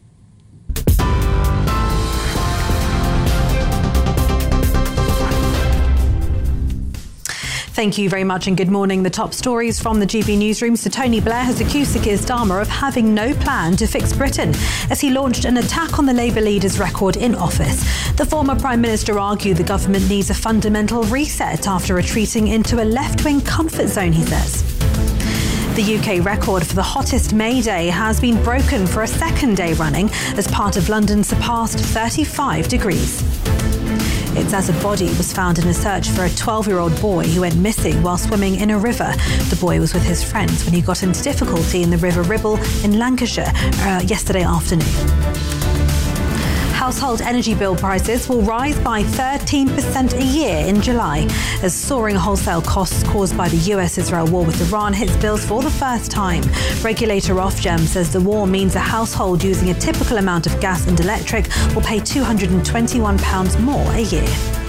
Thank you very much and good morning. The top stories from the G B newsroom. So Tony Blair has accused Sir Keir Starmer of having no plan to fix Britain as he launched an attack on the Labour leader's record in office. The former Prime Minister argued the government needs a fundamental reset after retreating into a left-wing comfort zone, he says. The U K record for the hottest May Day has been broken for a second day running as part of London surpassed thirty-five degrees. It's as a body was found in a search for a twelve-year-old boy who went missing while swimming in a river. The boy was with his friends when he got into difficulty in the River Ribble in Lancashire uh, yesterday afternoon. Household energy bill prices will rise by thirteen percent a year in July as soaring wholesale costs caused by the U S-Israel war with Iran hits bills for the first time. Regulator Ofgem says the war means a household using a typical amount of gas and electric will pay two hundred twenty-one pounds more a year.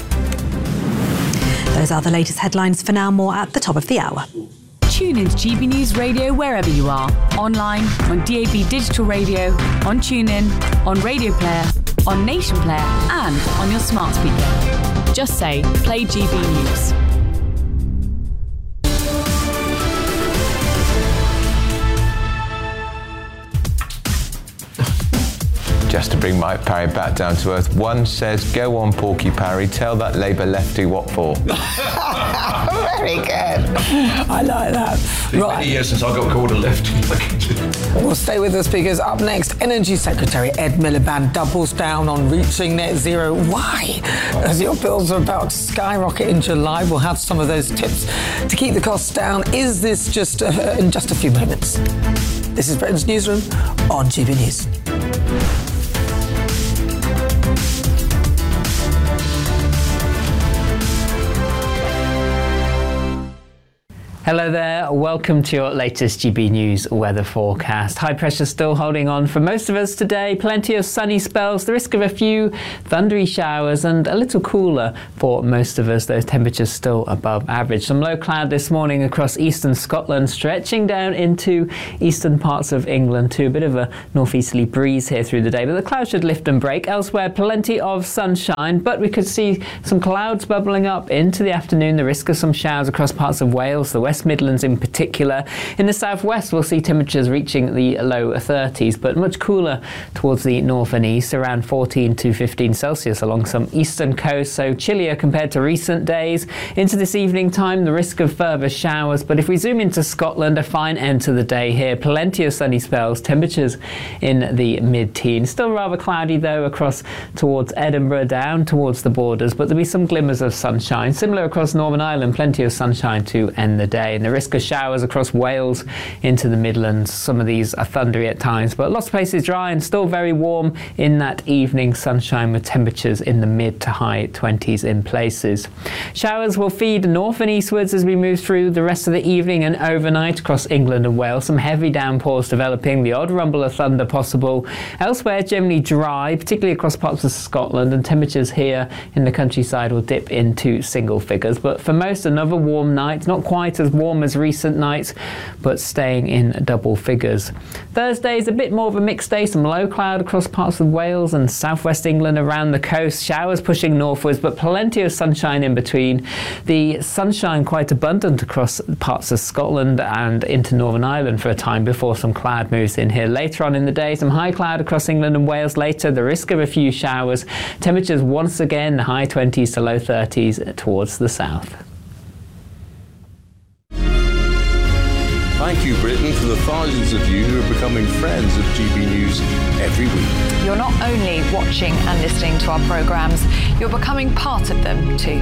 Those are the latest headlines for now. More at the top of the hour. Tune into G B News Radio wherever you are. Online, on D A B Digital Radio, on TuneIn, on Radio Player, on Nation Player and on your smart speaker. Just say, play G B News. Just to bring Mike Parry back down to earth, one says, go on, Porky Parry, tell that Labour lefty what for. Very good. I like that. It's been Right. many years since I got called a lefty. Well, stay with us because up next, Energy Secretary Ed Miliband doubles down on reaching net zero. Why? As your bills are about to skyrocket in July, we'll have some of those tips to keep the costs down. Is this just uh, in just a few moments? This is Britain's Newsroom on G B News. Hello there, welcome to your latest G B News weather forecast. High pressure still holding on for most of us today. Plenty of sunny spells, the risk of a few thundery showers and a little cooler for most of us. Those temperatures still above average. Some low cloud this morning across eastern Scotland, stretching down into eastern parts of England too. A bit of a northeasterly breeze here through the day, but the clouds should lift and break. Elsewhere, plenty of sunshine, but we could see some clouds bubbling up into the afternoon. The risk of some showers across parts of Wales, the West Midlands in particular. In the southwest, we'll see temperatures reaching the low thirties, but much cooler towards the north and east, around fourteen to fifteen Celsius along some eastern coast, so chillier compared to recent days. Into this evening time, the risk of further showers, but if we zoom into Scotland, a fine end to the day here. Plenty of sunny spells, temperatures in the mid-teens. Still rather cloudy though across towards Edinburgh, down towards the borders, but there'll be some glimmers of sunshine. Similar across Northern Ireland, plenty of sunshine to end the day. And the risk of showers across Wales into the Midlands. Some of these are thundery at times, but lots of places dry and still very warm in that evening sunshine with temperatures in the mid to high twenties in places. Showers will feed north and eastwards as we move through the rest of the evening and overnight across England and Wales. Some heavy downpours developing, the odd rumble of thunder possible. Elsewhere, generally dry, particularly across parts of Scotland, and temperatures here in the countryside will dip into single figures. But for most, another warm night, not quite as warm as recent nights, but staying in double figures. Thursday is a bit more of a mixed day, some low cloud across parts of Wales and southwest England around the coast, showers pushing northwards, but plenty of sunshine in between. The sunshine quite abundant across parts of Scotland and into Northern Ireland for a time before some cloud moves in here. Later on in the day, some high cloud across England and Wales later, the risk of a few showers. Temperatures once again high twenties to low thirties towards the south. Thank you, Britain, for the thousands of you who are becoming friends of G B News every week. You're not only watching and listening to our programmes, you're becoming part of them too.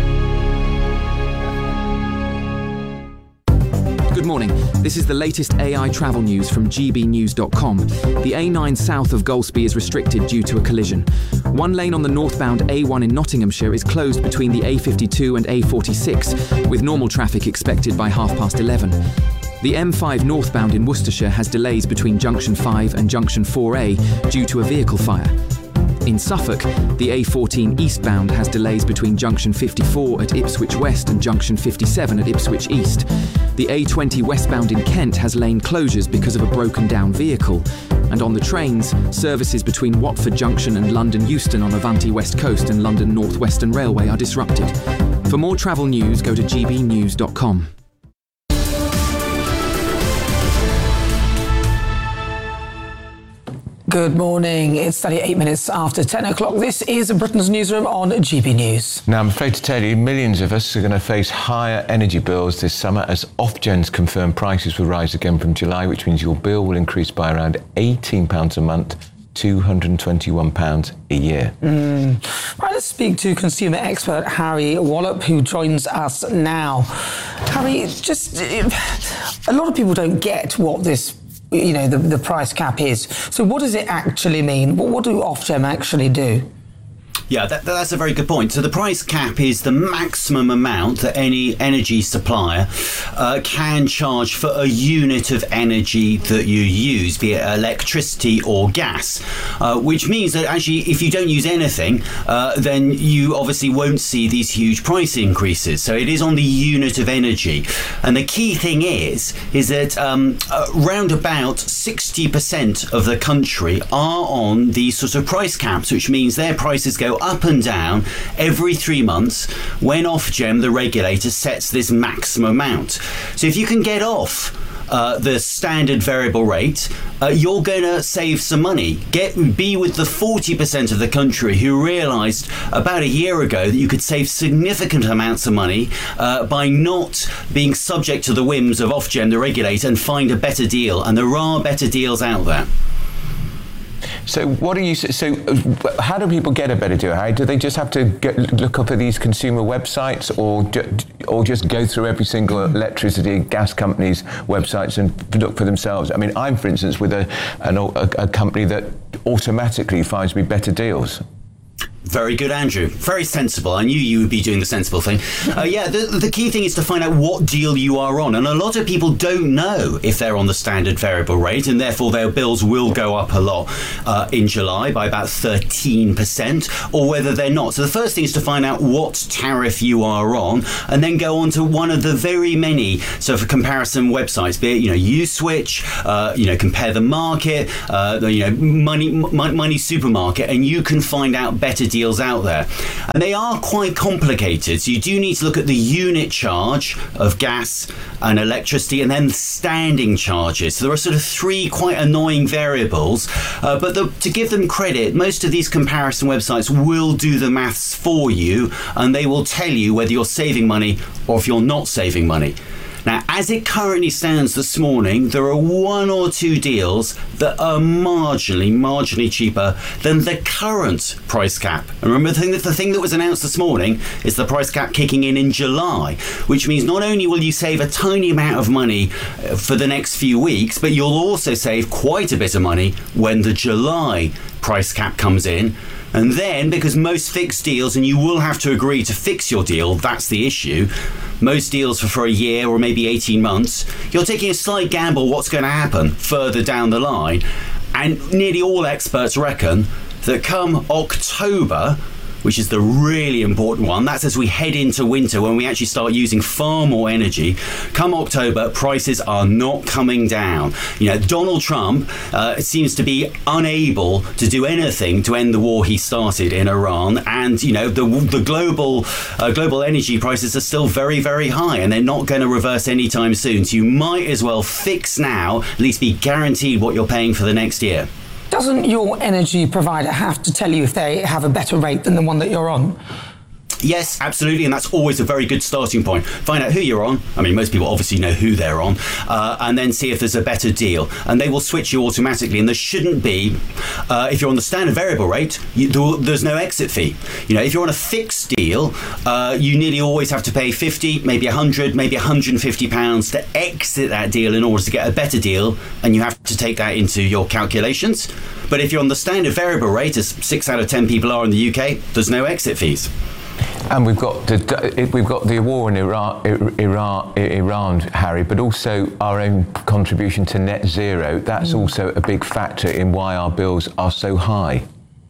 Good morning. This is the latest A I travel news from G B news dot com. The A nine south of Golspie is restricted due to a collision. One lane on the northbound A one in Nottinghamshire is closed between the A fifty-two and A forty-six, with normal traffic expected by half past eleven. The M five northbound in Worcestershire has delays between Junction five and Junction four A due to a vehicle fire. In Suffolk, the A fourteen eastbound has delays between Junction fifty-four at Ipswich West and Junction fifty-seven at Ipswich East. The A twenty westbound in Kent has lane closures because of a broken down vehicle. And on the trains, services between Watford Junction and London Euston on Avanti West Coast and London North Western Railway are disrupted. For more travel news, go to G B news dot com. Good morning. It's thirty-eight minutes after ten o'clock. This is Britain's Newsroom on G B News. Now, I'm afraid to tell you, millions of us are going to face higher energy bills this summer as Ofgem's confirmed prices will rise again from July, which means your bill will increase by around eighteen pounds a month, two hundred twenty-one pounds a year. Mm. Right, let's speak to consumer expert Harry Wallop, who joins us now. Harry, it's just a lot of people don't get what this you know, the, the price cap is. So what does it actually mean? What, what do Ofgem actually do? Yeah, that, that's a very good point. So the price cap is the maximum amount that any energy supplier uh, can charge for a unit of energy that you use, be it electricity or gas, uh, which means that actually if you don't use anything, uh, then you obviously won't see these huge price increases. So it is on the unit of energy. And the key thing is, is that um, around about sixty percent of the country are on these sort of price caps, which means their prices go up and down every three months when Ofgem, the regulator, sets this maximum amount. So if you can get off uh, the standard variable rate, uh, you're going to save some money. Get be with the forty percent of the country who realised about a year ago that you could save significant amounts of money uh, by not being subject to the whims of Ofgem, the regulator, and find a better deal. And there are better deals out there. So what are you? So how do people get a better deal? How do they just have to get, look up at these consumer websites, or or just go through every single electricity gas company's websites and look for themselves? I mean, I'm, for instance, with a an, a, a company that automatically finds me better deals. Very good, Andrew. Very sensible. I knew you would be doing the sensible thing. Uh, yeah, the, the key thing is to find out what deal you are on. And a lot of people don't know if they're on the standard variable rate, and therefore their bills will go up a lot uh, in July by about thirteen percent, or whether they're not. So the first thing is to find out what tariff you are on, and then go on to one of the very many, so for comparison websites, be it, you know, Uswitch, uh, you know, Compare the Market, uh, you know, Money, Money Supermarket, and you can find out better deals out there. And they are quite complicated, so you do need to look at the unit charge of gas and electricity, and then standing charges. So there are sort of three quite annoying variables, uh, but the, to give them credit, most of these comparison websites will do the maths for you, and they will tell you whether you're saving money or if you're not saving money. Now, as it currently stands this morning, there are one or two deals that are marginally, marginally cheaper than the current price cap. And remember, the thing that, the thing that was announced this morning is the price cap kicking in in July, which means not only will you save a tiny amount of money for the next few weeks, but you'll also save quite a bit of money when the July price cap comes in. And then, because most fixed deals, and you will have to agree to fix your deal, that's the issue, most deals for, for a year or maybe eighteen months, you're taking a slight gamble what's going to happen further down the line. And nearly all experts reckon that come October, which is the really important one, that's as we head into winter when we actually start using far more energy. Come October, prices are not coming down. You know, Donald Trump uh, seems to be unable to do anything to end the war he started in Iran, and you know the the global uh, global energy prices are still very, very high, and they're not going to reverse anytime soon. So you might as well fix now, at least be guaranteed what you're paying for the next year. Doesn't your energy provider have to tell you if they have a better rate than the one that you're on? Yes, absolutely, and that's always a very good starting point. Find out who you're on. I mean, most people obviously know who they're on, uh, and then see if there's a better deal. And they will switch you automatically, and there shouldn't be, uh, if you're on the standard variable rate, you, there's no exit fee. You know, if you're on a fixed deal, uh, you nearly always have to pay fifty, maybe one hundred, maybe one hundred fifty pounds to exit that deal in order to get a better deal, and you have to take that into your calculations. But if you're on the standard variable rate, as six out of ten people are in the U K, there's no exit fees. And we've got the, we've got the war in Iran, Iran, Iran, Harry, but also our own contribution to net zero. That's mm. also a big factor in why our bills are so high.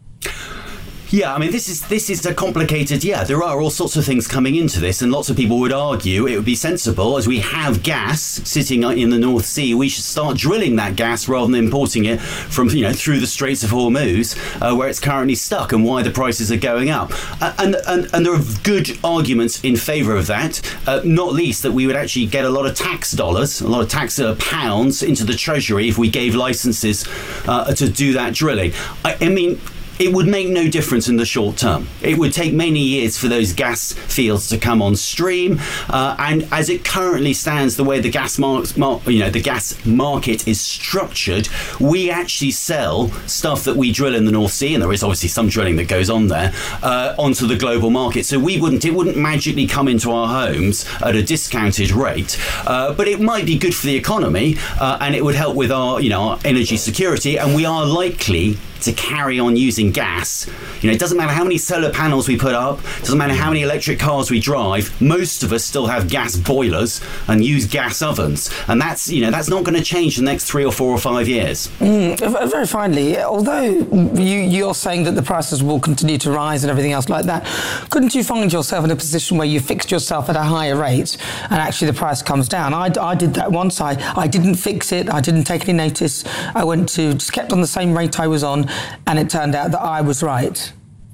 Yeah, I mean, this is this is a complicated, yeah, there are all sorts of things coming into this, and lots of people would argue it would be sensible, as we have gas sitting in the North Sea, we should start drilling that gas rather than importing it from, you know, through the Straits of Hormuz, uh, where it's currently stuck, and why the prices are going up. Uh, and, and, and there are good arguments in favour of that, uh, not least that we would actually get a lot of tax dollars, a lot of tax uh, pounds into the Treasury if we gave licences uh, to do that drilling. I, I mean, it would make no difference in the short term. It would take many years for those gas fields to come on stream, uh, and as it currently stands, the way the gas mar- mar- you know, the gas market is structured, we actually sell stuff that we drill in the North Sea, and there is obviously some drilling that goes on there, uh, onto the global market. So we wouldn't, it wouldn't magically come into our homes at a discounted rate, uh, but it might be good for the economy, uh, and it would help with our, you know, our energy security, and we are likely to carry on using gas. You know, it doesn't matter how many solar panels we put up, it doesn't matter how many electric cars we drive, most of us still have gas boilers and use gas ovens. And that's, you know, that's not going to change in the next three or four or five years. Mm, very finally, although you, you're saying that the prices will continue to rise and everything else like that, couldn't you find yourself in a position where you fixed yourself at a higher rate and actually the price comes down? I, I did that once. I, I didn't fix it. I didn't take any notice. I went to, just kept on the same rate I was on, and it turned out that I was right.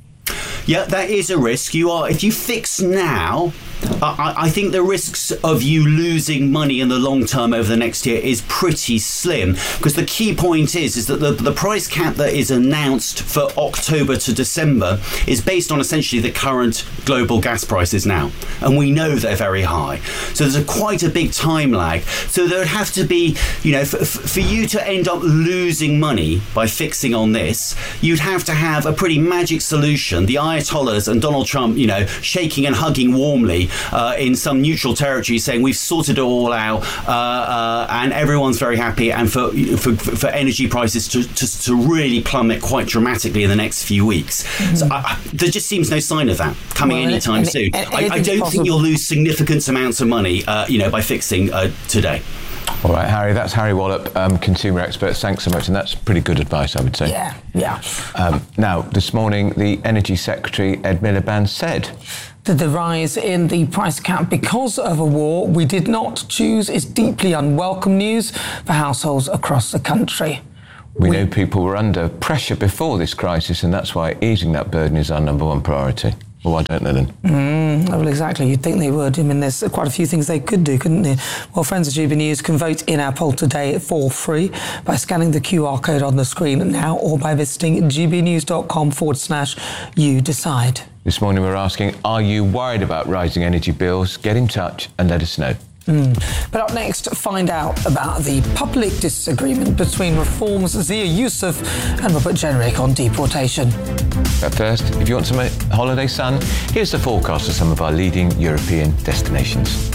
Yeah, that is a risk. You are, if you fix now, I, I think the risks of you losing money in the long term over the next year is pretty slim, because the key point is is that the, the price cap that is announced for October to December is based on essentially the current global gas prices now, and we know they're very high. So there's a quite a big time lag. So there would have to be, you know, for, for you to end up losing money by fixing on this, you'd have to have a pretty magic solution. The Ayatollahs and Donald Trump, you know, shaking and hugging warmly Uh, in some neutral territory, saying we've sorted it all out uh, uh, and everyone's very happy, and for for, for energy prices to, to, to really plummet quite dramatically in the next few weeks. Mm-hmm. So I, I, there just seems no sign of that coming well, anytime and, soon. And, and I, I don't possible. think you'll lose significant amounts of money, uh, you know, by fixing uh, today. All right, Harry, that's Harry Wallop, um, consumer expert. Thanks so much, and that's pretty good advice, I would say. Yeah, yeah. Um, now, this morning, the Energy Secretary, Ed Miliband, said that the rise in the price cap because of a war we did not choose is deeply unwelcome news for households across the country. We, we know people were under pressure before this crisis, and that's why easing that burden is our number one priority. Well, why don't they then? Mm, well, exactly. You'd think they would. I mean, there's quite a few things they could do, couldn't they? Well, friends of G B News can vote in our poll today for free by scanning the Q R code on the screen now, or by visiting gbnews.com forward slash you decide. This morning we're asking, are you worried about rising energy bills? Get in touch and let us know. Mm. But up next, find out about the public disagreement between Reform's Zia Yusuf and Robert Jenrick on deportation. But first, if you want some holiday sun, here's the forecast of some of our leading European destinations.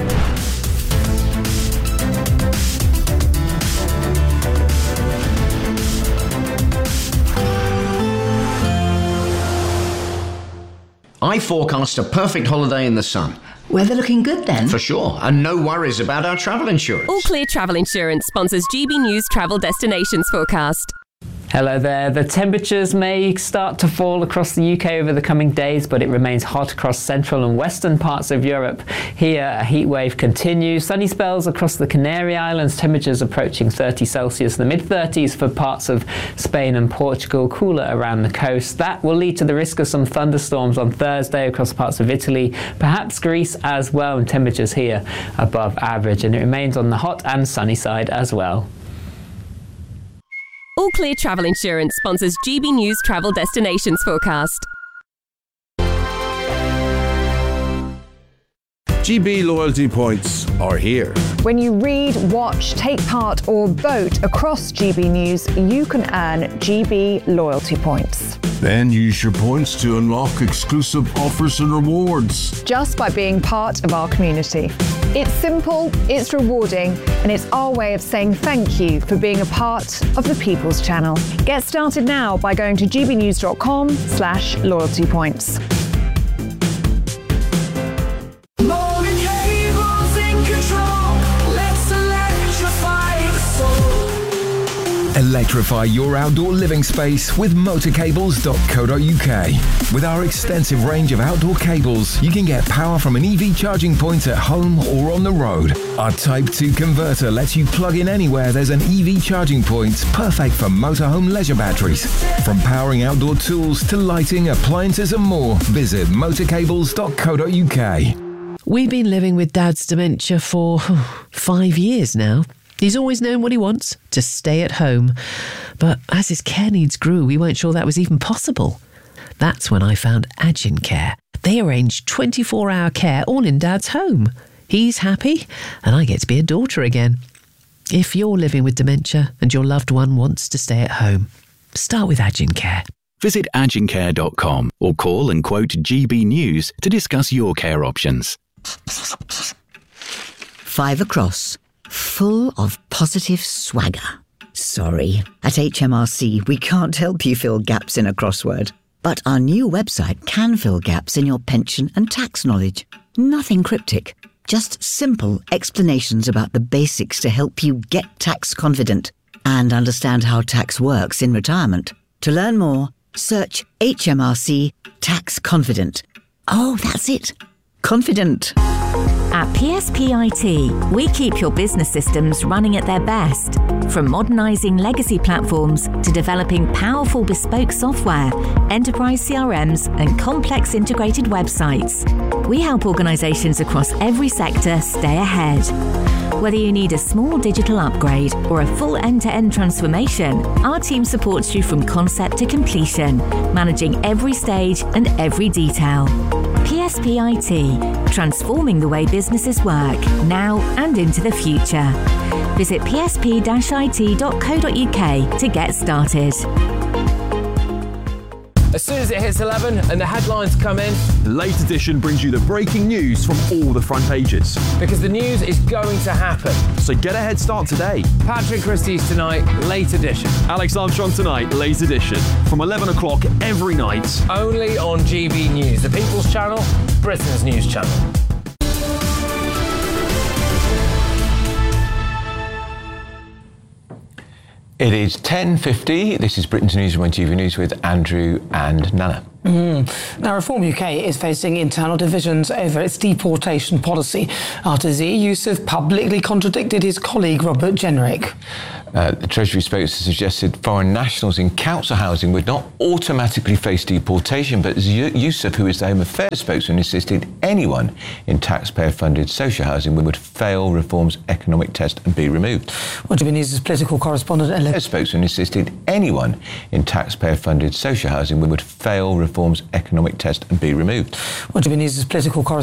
I forecast a perfect holiday in the sun. Weather looking good then? For sure, and no worries about our travel insurance. All Clear Travel Insurance sponsors G B News Travel Destinations Forecast. Hello there. The temperatures may start to fall across the U K over the coming days, but it remains hot across central and western parts of Europe. Here, a heat wave continues. Sunny spells across the Canary Islands, temperatures approaching thirty Celsius, the mid thirties for parts of Spain and Portugal, cooler around the coast. That will lead to the risk of some thunderstorms on Thursday across parts of Italy, perhaps Greece as well, and temperatures here above average. And it remains on the hot and sunny side as well. All Clear Travel Insurance sponsors G B News Travel Destinations Forecast. G B loyalty points are here. When you read, watch, take part or vote across G B News, you can earn G B loyalty points. Then use your points to unlock exclusive offers and rewards. Just by being part of our community. It's simple, it's rewarding, and it's our way of saying thank you for being a part of the People's Channel. Get started now by going to gbnews.com slash loyalty points. Electrify your outdoor living space with motor cables dot co dot U K. With our extensive range of outdoor cables, you can get power from an E V charging point at home or on the road. Our Type two converter lets you plug in anywhere there's an E V charging point, perfect for motorhome leisure batteries. From powering outdoor tools to lighting, appliances and more, visit motor cables dot co dot U K. We've been living with Dad's dementia for five years now. He's always known what he wants, to stay at home. But as his care needs grew, we weren't sure that was even possible. That's when I found Agincare. They arrange twenty-four hour care all in Dad's home. He's happy, and I get to be a daughter again. If you're living with dementia and your loved one wants to stay at home, start with Agincare. Visit agincare dot com or call and quote G B News to discuss your care options. Five across. Full of positive swagger. Sorry, at H M R C we can't help you fill gaps in a crossword. But our new website can fill gaps in your pension and tax knowledge. Nothing cryptic, just simple explanations about the basics to help you get tax confident and understand how tax works in retirement. To learn more, search H M R C Tax Confident. Oh, that's it. Confident. At P S P I T, we keep your business systems running at their best. From modernising legacy platforms to developing powerful bespoke software, enterprise C R Ms and complex integrated websites. We help organisations across every sector stay ahead. Whether you need a small digital upgrade or a full end-to-end transformation, our team supports you from concept to completion, managing every stage and every detail. P S P I T, transforming the way businesses work, now and into the future. Visit p s p dash i t dot co dot u k to get started. As soon as it hits eleven and the headlines come in, the Late Edition brings you the breaking news from all the front pages. Because the news is going to happen. So get a head start today. Patrick Christie's tonight, Late Edition. Alex Armstrong tonight, Late Edition. From eleven o'clock every night. Only on G B News, the People's Channel, Britain's news channel. It is ten fifty. This is Britain's Newsroom on G B News with Andrew and Nana. Mm. Now, Reform U K is facing internal divisions over its deportation policy after Zee Youssef publicly contradicted his colleague Robert Jenrick. Uh, the Treasury spokesman suggested foreign nationals in council housing would not automatically face deportation, but Youssef, who is the Home Affairs spokesman, insisted anyone in taxpayer-funded social housing would fail Reform's economic test and be removed. What G B News' political correspondent... The spokesman insisted anyone in taxpayer-funded social housing would fail Reform's economic test and be removed. What G B News' political correspondent...